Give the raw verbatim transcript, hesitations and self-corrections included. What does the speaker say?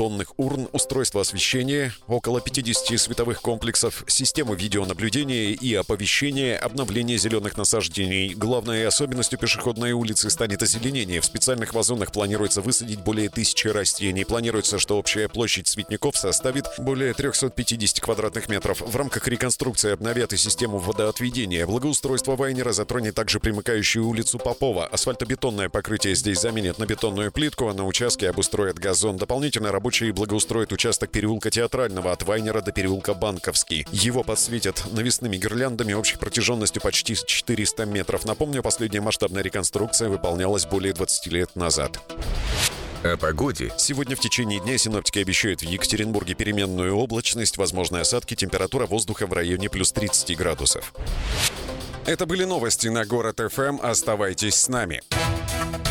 бетонных урн, устройство освещения, около пятидесяти световых комплексов, систему видеонаблюдения и оповещения, обновление зеленых насаждений. Главной особенностью пешеходной улицы станет озеленение. В специальных вазонах планируется высадить более тысячи растений. Планируется, что общая площадь цветников составит более трехсот пятидесяти квадратных метров. В рамках реконструкции обновят и систему водоотведения. Благоустройство Вайнера затронет также примыкающую улицу Попова. Асфальтобетонное покрытие здесь заменят на бетонную плитку, а на участке обустроят газон. Дополнительно рабочие благоустроят участок переулка Театрального от Вайнера до переулка Банковский. Его подсветят навесными гирляндами общей протяженностью почти четыреста метров. Напомню, последняя масштабная реконструкция выполнялась более двадцати лет назад. О погоде. Сегодня в течение дня синоптики обещают в Екатеринбурге переменную облачность, возможны осадки, температура воздуха в районе плюс тридцати градусов. Это были новости на Город эф эм. Оставайтесь с нами.